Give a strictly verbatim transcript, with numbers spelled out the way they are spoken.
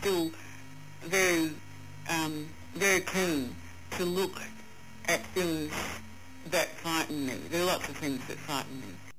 still very, um, very keen to look at things that frighten me. There are lots of things that frighten me.